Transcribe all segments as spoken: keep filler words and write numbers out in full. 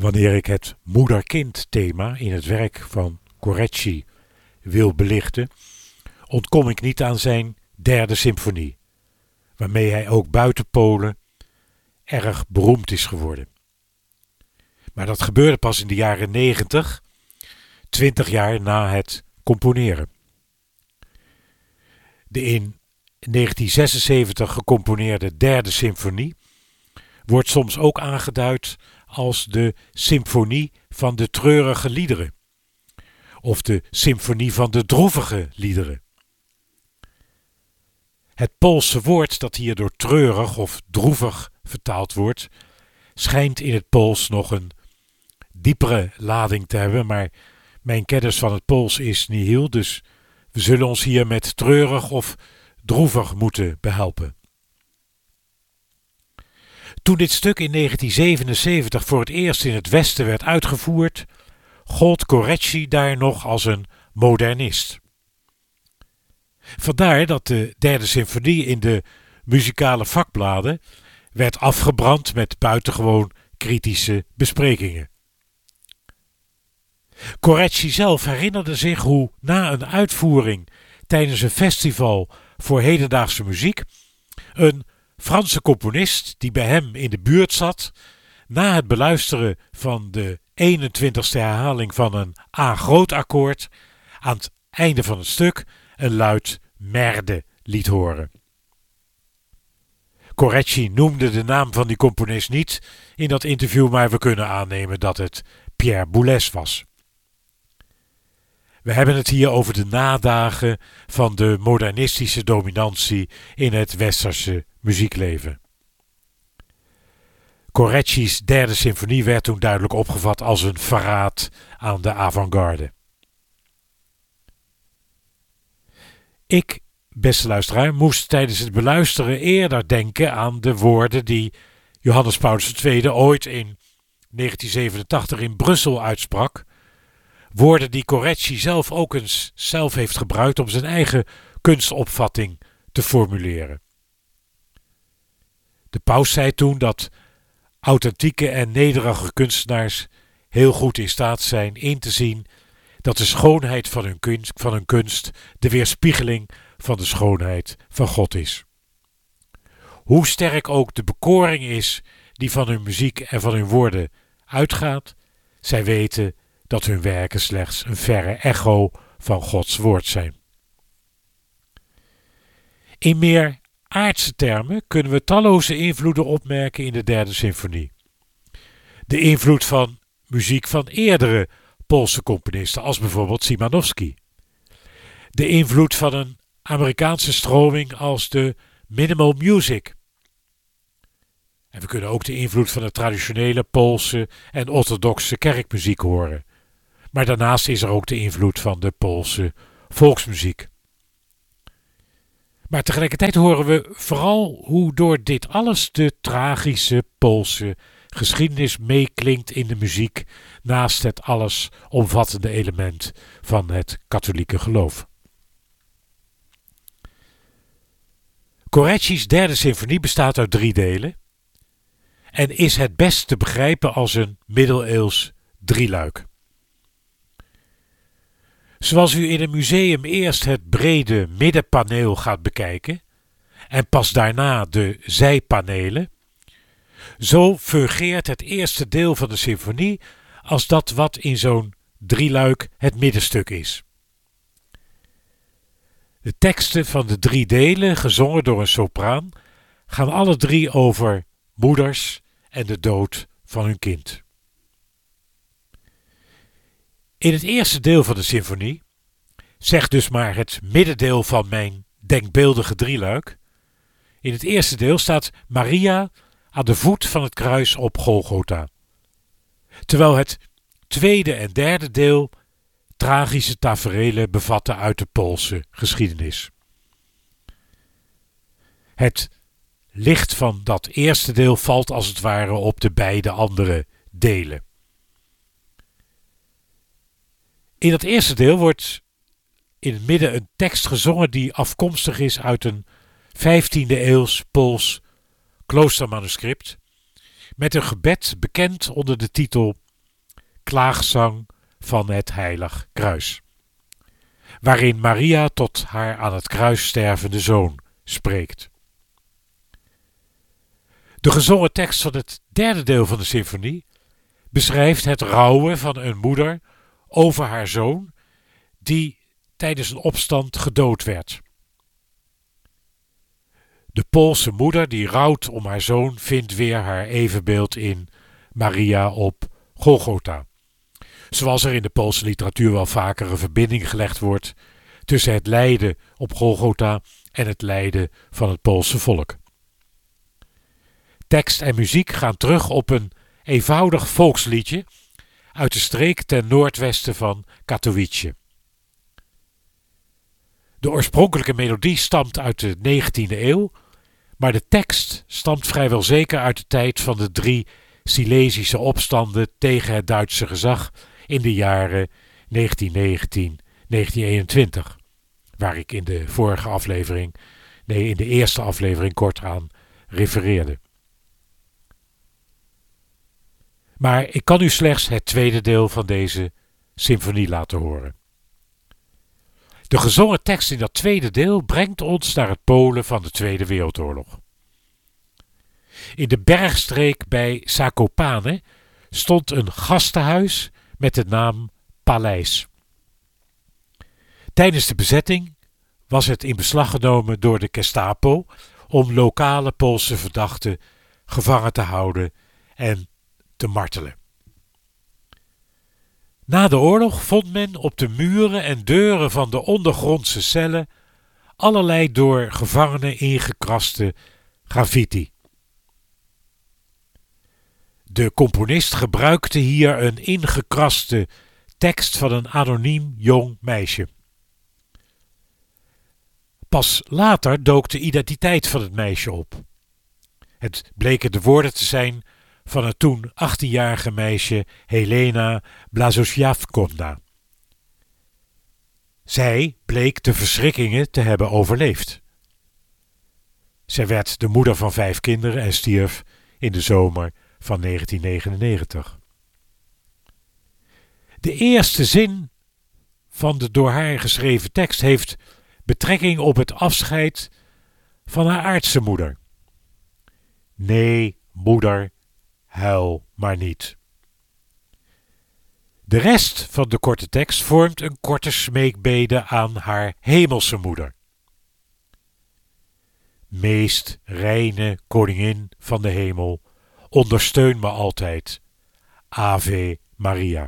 Wanneer ik het moeder-kind thema in het werk van Correcci wil belichten, ontkom ik niet aan zijn derde symfonie, waarmee hij ook buiten Polen erg beroemd is geworden. Maar dat gebeurde pas in de jaren negentig, twintig jaar na het componeren. De in negentien zesenzeventig gecomponeerde derde symfonie wordt soms ook aangeduid als de symfonie van de treurige liederen of de symfonie van de droevige liederen. Het Poolse woord dat hier door treurig of droevig vertaald wordt, schijnt in het Pools nog een diepere lading te hebben, maar mijn kennis van het Pools is nihil, dus we zullen ons hier met treurig of droevig moeten behelpen. Toen dit stuk in negentien zevenenzeventig voor het eerst in het Westen werd uitgevoerd, gold Correcci daar nog als een modernist. Vandaar dat de derde symfonie in de muzikale vakbladen werd afgebrand met buitengewoon kritische besprekingen. Correcci zelf herinnerde zich hoe na een uitvoering tijdens een festival voor hedendaagse muziek een Franse componist die bij hem in de buurt zat, na het beluisteren van de eenentwintigste herhaling van een A-groot akkoord aan het einde van het stuk een luid merde liet horen. Correcci noemde de naam van die componist niet in dat interview, maar we kunnen aannemen dat het Pierre Boulez was. We hebben het hier over de nadagen van de modernistische dominantie in het westerse muziekleven. Correcci's derde symfonie werd toen duidelijk opgevat als een verraad aan de avant-garde. Ik, beste luisteraar, moest tijdens het beluisteren eerder denken aan de woorden die Johannes Paulus de Tweede ooit in negentien zevenentachtig in Brussel uitsprak. Woorden die Correcci zelf ook eens zelf heeft gebruikt om zijn eigen kunstopvatting te formuleren. De paus zei toen dat authentieke en nederige kunstenaars heel goed in staat zijn in te zien dat de schoonheid van hun kunst, van hun kunst de weerspiegeling van de schoonheid van God is. Hoe sterk ook de bekoring is die van hun muziek en van hun woorden uitgaat, zij weten dat hun werken slechts een verre echo van Gods woord zijn. In meer aardse termen kunnen we talloze invloeden opmerken in de derde symfonie. De invloed van muziek van eerdere Poolse componisten, als bijvoorbeeld Szymanowski. De invloed van een Amerikaanse stroming als de minimal music. En we kunnen ook de invloed van de traditionele Poolse en orthodoxe kerkmuziek horen. Maar daarnaast is er ook de invloed van de Poolse volksmuziek. Maar tegelijkertijd horen we vooral hoe door dit alles de tragische Poolse geschiedenis meeklinkt in de muziek, naast het alles omvattende element van het katholieke geloof. Correcci's derde symfonie bestaat uit drie delen en is het best te begrijpen als een middeleeuws drieluik. Zoals u in een museum eerst het brede middenpaneel gaat bekijken en pas daarna de zijpanelen, zo fungeert het eerste deel van de symfonie als dat wat in zo'n drieluik het middenstuk is. De teksten van de drie delen, gezongen door een sopraan, gaan alle drie over moeders en de dood van hun kind. In het eerste deel van de symfonie, zeg dus maar het middendeel van mijn denkbeeldige drieluik, in het eerste deel staat Maria aan de voet van het kruis op Golgotha, terwijl het tweede en derde deel tragische taferelen bevatten uit de Poolse geschiedenis. Het licht van dat eerste deel valt als het ware op de beide andere delen. In dat eerste deel wordt in het midden een tekst gezongen die afkomstig is uit een vijftiende eeuws Pools kloostermanuscript met een gebed bekend onder de titel klaagzang van het Heilig Kruis, waarin Maria tot haar aan het kruis stervende zoon spreekt. De gezongen tekst van het derde deel van de symfonie beschrijft het rouwen van een moeder over haar zoon die tijdens een opstand gedood werd. De Poolse moeder die rouwt om haar zoon vindt weer haar evenbeeld in Maria op Golgotha. Zoals er in de Poolse literatuur wel vaker een verbinding gelegd wordt tussen het lijden op Golgotha en het lijden van het Poolse volk. Tekst en muziek gaan terug op een eenvoudig volksliedje uit de streek ten noordwesten van Katowice. De oorspronkelijke melodie stamt uit de negentiende eeuw, maar de tekst stamt vrijwel zeker uit de tijd van de drie Silesische opstanden tegen het Duitse gezag in de jaren negentien negentien tot negentien eenentwintig, waar ik in de vorige aflevering, nee in de eerste aflevering kort aan refereerde. Maar ik kan u slechts het tweede deel van deze symfonie laten horen. De gezongen tekst in dat tweede deel brengt ons naar het Polen van de Tweede Wereldoorlog. In de bergstreek bij Zakopane stond een gastenhuis met de naam Paleis. Tijdens de bezetting was het in beslag genomen door de Gestapo om lokale Poolse verdachten gevangen te houden en te martelen. Na de oorlog vond men op de muren en deuren van de ondergrondse cellen allerlei door gevangenen ingekraste graffiti. De componist gebruikte hier een ingekraste tekst van een anoniem jong meisje. Pas later dook de identiteit van het meisje op. Het bleken de woorden te zijn van het toen achttienjarige meisje Helena Blazosjavkovna. Zij bleek de verschrikkingen te hebben overleefd. Zij werd de moeder van vijf kinderen en stierf in de zomer van negentien negenennegentig. De eerste zin van de door haar geschreven tekst heeft betrekking op het afscheid van haar aardse moeder. Nee, moeder, huil maar niet. De rest van de korte tekst vormt een korte smeekbede aan haar hemelse moeder. Meest reine koningin van de hemel, ondersteun me altijd. Ave Maria.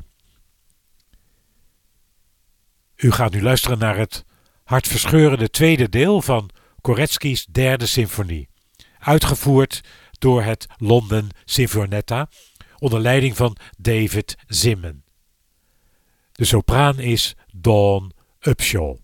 U gaat nu luisteren naar het hartverscheurende tweede deel van Korecki's derde symfonie, uitgevoerd door het London Sinfonietta onder leiding van David Ziman. De sopraan is Dawn Upshaw.